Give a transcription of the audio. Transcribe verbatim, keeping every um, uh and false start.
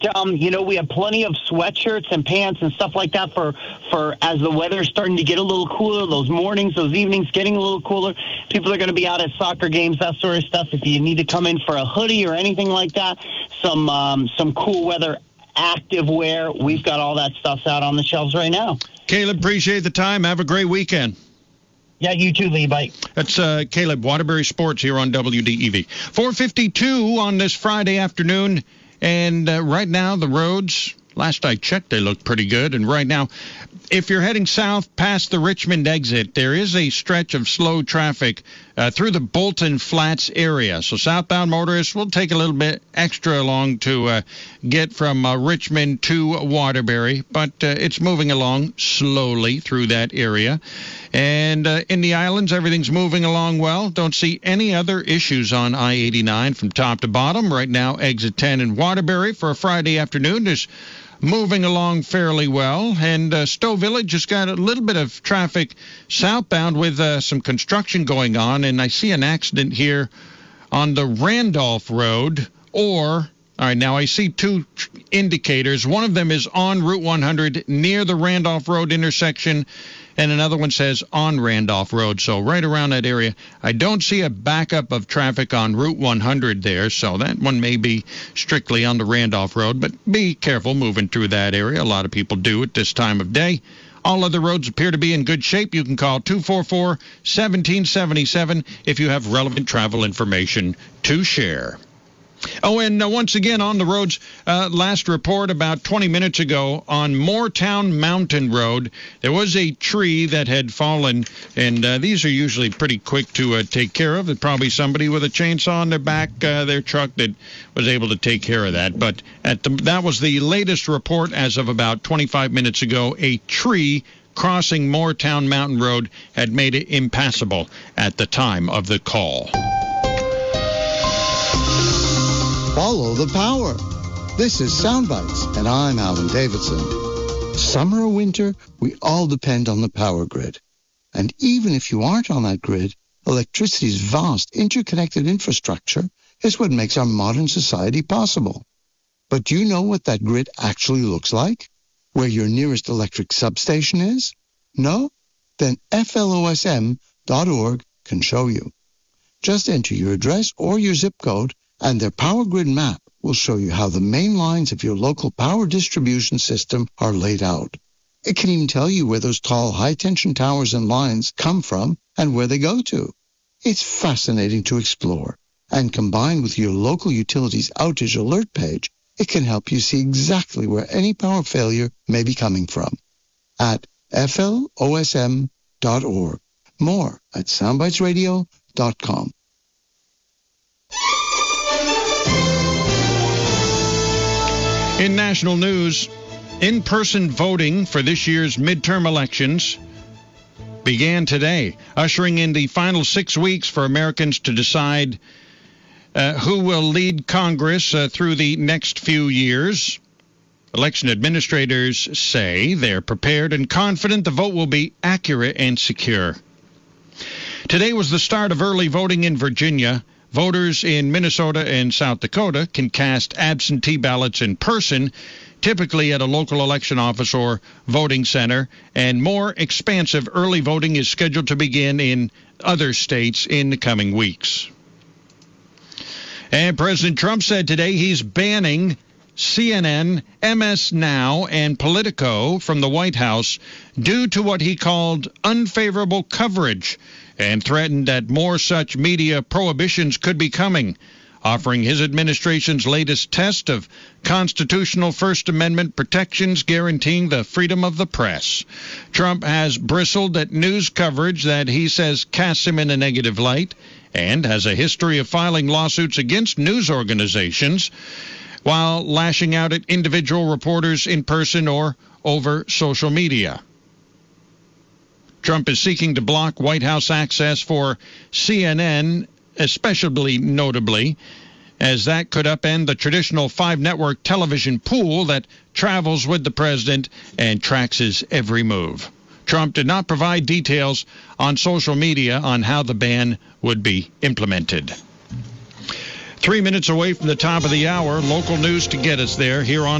Um, you know, we have plenty of sweatshirts and pants and stuff like that for, for as the weather's starting to get a little cooler, those mornings, those evenings getting a little cooler. People are going to be out at soccer games, that sort of stuff. If you need to come in for a hoodie or anything like that, some um, some cool weather active wear, we've got all that stuff out on the shelves right now. Caleb, appreciate the time. Have a great weekend. Yeah, you too, Lee. Bye. That's uh, Caleb, Waterbury Sports here on W D E V. four fifty-two on this Friday afternoon. And uh, right now, the roads, last I checked, they look pretty good. And right now, if you're heading south past the Richmond exit, there is a stretch of slow traffic uh, through the Bolton Flats area. So southbound motorists will take a little bit extra long to uh, get from uh, Richmond to Waterbury. But uh, it's moving along slowly through that area. And uh, in the islands, everything's moving along well. Don't see any other issues on I eighty-nine from top to bottom. Right now, exit ten in Waterbury for a Friday afternoon is moving along fairly well. And uh, Stowe Village has got a little bit of traffic southbound with uh, some construction going on. And I see an accident here on the Randolph Road. Or, all right, now I see two indicators. One of them is on Route one hundred near the Randolph Road intersection, and another one says on Randolph Road. So right around that area, I don't see a backup of traffic on Route one hundred there, so that one may be strictly on the Randolph Road. But be careful moving through that area. A lot of people do at this time of day. All other roads appear to be in good shape. You can call two four four, one seven seven seven if you have relevant travel information to share. Oh, and uh, once again on the roads, uh, last report about twenty minutes ago on Moortown Mountain Road, there was a tree that had fallen, and uh, these are usually pretty quick to uh, take care of. There's probably somebody with a chainsaw on their back, uh, their truck, that was able to take care of that. But at the, that was the latest report as of about twenty-five minutes ago. A tree crossing Moortown Mountain Road had made it impassable at the time of the call. Follow the power. This is Soundbites, and I'm Alan Davidson. Summer or winter, we all depend on the power grid. And even if you aren't on that grid, electricity's vast interconnected infrastructure is what makes our modern society possible. But do you know what that grid actually looks like? Where your nearest electric substation is? No? Then F L O S M dot org can show you. Just enter your address or your zip code, and their power grid map will show you how the main lines of your local power distribution system are laid out. It can even tell you where those tall high-tension towers and lines come from and where they go to. It's fascinating to explore, and combined with your local utilities outage alert page, it can help you see exactly where any power failure may be coming from. At F L O S M dot org. More at soundbites radio dot com. In national news, in-person voting for this year's midterm elections began today, ushering in the final six weeks for Americans to decide uh, who will lead Congress uh, through the next few years. Election administrators say they're prepared and confident the vote will be accurate and secure. Today was the start of early voting in Virginia. Voters in Minnesota and South Dakota can cast absentee ballots in person, typically at a local election office or voting center, and more expansive early voting is scheduled to begin in other states in the coming weeks. And President Trump said today he's banning C N N, M S Now, and Politico from the White House due to what he called unfavorable coverage, and threatened that more such media prohibitions could be coming, offering his administration's latest test of constitutional First Amendment protections guaranteeing the freedom of the press. Trump has bristled at news coverage that he says casts him in a negative light, and has a history of filing lawsuits against news organizations while lashing out at individual reporters in person or over social media. Trump is seeking to block White House access for C N N, especially notably, as that could upend the traditional five-network television pool that travels with the president and tracks his every move. Trump did not provide details on social media on how the ban would be implemented. Three minutes away from the top of the hour. Local news to get us there here on